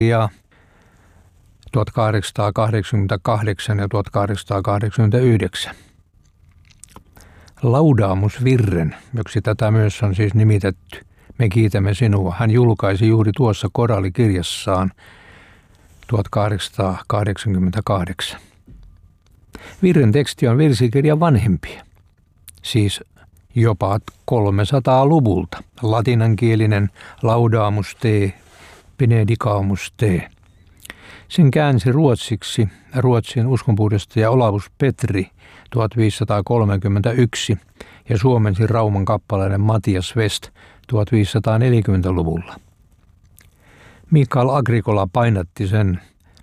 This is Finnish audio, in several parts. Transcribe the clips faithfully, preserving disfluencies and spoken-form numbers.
ja tuhatkahdeksansataakahdeksankymmentäkahdeksan ja tuhatkahdeksansataakahdeksankymmentäyhdeksän. Laudamus Virren, joksi tätä myös on siis nimitetty, Me kiitämme sinua, hän julkaisi juuri tuossa koraalikirjassaan tuhatkahdeksansataakahdeksankymmentäkahdeksan. Virren teksti on virsikirjan vanhempia, siis jopa kolmesataaluvulta. Latinankielinen Laudamus te, Benedicamus te. Sen käänsi ruotsiksi Ruotsin uskonpuhdistaja Olavus Petri tuhatviisisataakolmekymmentäyksi ja suomensi Rauman kappaleinen Matias West tuhatviisisataaneljäkymmentäluvulla. Mikael Agricola painatti sen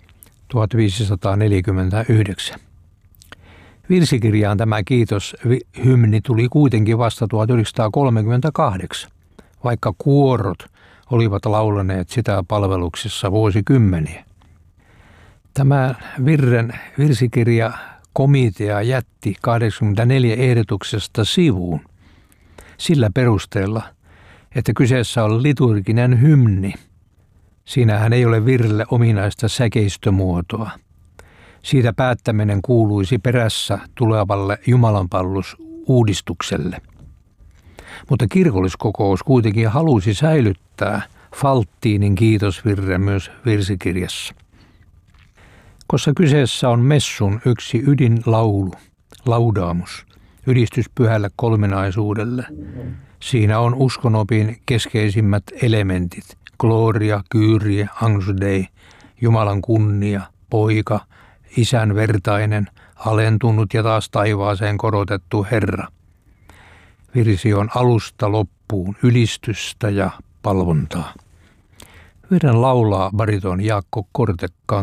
tuhatviisisataaneljäkymmentäyhdeksän. Virsikirjaan tämä kiitoshymni tuli kuitenkin vasta tuhatyhdeksänsataakolmekymmentäkahdeksan, vaikka kuorot olivat laulaneet sitä palveluksessa vuosikymmeniä. Tämä Virren virsikirja komitea jätti kahdeksankymmentäneljä ehdotuksesta sivuun sillä perusteella, että kyseessä on liturginen hymni. Siinähän ei ole Virrelle ominaista säkeistömuotoa. Siitä päättäminen kuuluisi perässä tulevalle jumalanpalvelusuudistukselle. Mutta kirkolliskokous kuitenkin halusi säilyttää Falttiinin kiitosvirren myös virsikirjassa. Koska kyseessä on messun yksi ydinlaulu, laudamus, ylistys pyhälle kolminaisuudelle. Siinä on uskonopin keskeisimmät elementit, gloria, kyrie, agnus dei, Jumalan kunnia, poika, isän vertainen, alentunut ja taas taivaaseen korotettu Herra. Virsi on alusta loppuun ylistystä ja palvontaa. Virren laulaa bariton Jaakko Kortekkaan